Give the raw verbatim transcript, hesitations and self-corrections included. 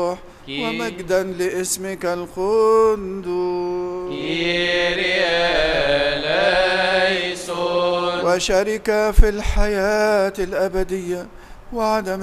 ومجدا لاسمك القدوس. وشركة في الحياة الأبدية وعدم